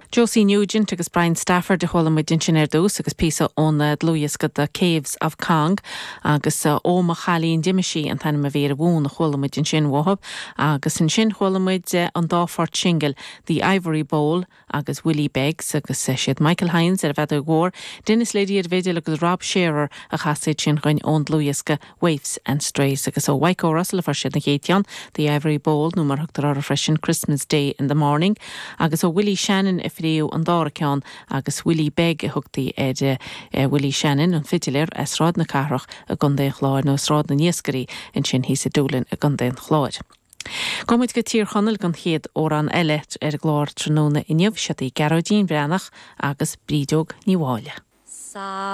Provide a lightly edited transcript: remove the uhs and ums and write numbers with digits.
Josie Nugent agus Brian Stafford de chola mu din sin dús agus písa ón dlúias go the Caves of Kong agus ó ma chalín diimiisi an tanna a bhéir bhún a chola mu din sin wahab agus in sin chola muid an dáfort single The Ivory Bowl agus Willie Beggs agus siad Michael Hines ar bhead gór Dennis Lady ar bhéidir agus Rob Shearer a chasid sin chuin ón dlúias go Waifs and Strays agus ó Waiko Russell a farsid na géitian The Ivory Bowl nó mar thugtar ar a freisin Christmas Day in the Morning agus ó Willie Shannon ifriú an dáracán agus Willie Begg thugtaí Willie Shannon an fitilir srád na carach a gundéon chláir nó srád na níoscarí in sin hí sa dúlinn a gundéon chláir. Gomid go tír chonel gan chéad órán eile ar glár tróna inniuh siad í Geraldine Brenach agus brídóg níháile.